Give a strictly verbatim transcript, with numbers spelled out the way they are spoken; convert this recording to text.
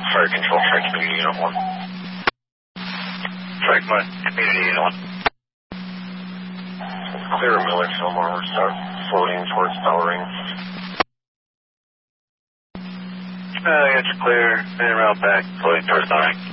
Fire control, track community unit one. Track my community unit one. Clear Miller Fillmore, we're start floating towards Bellring. Uh, yeah, it's clear. And route back, floating towards Bellring.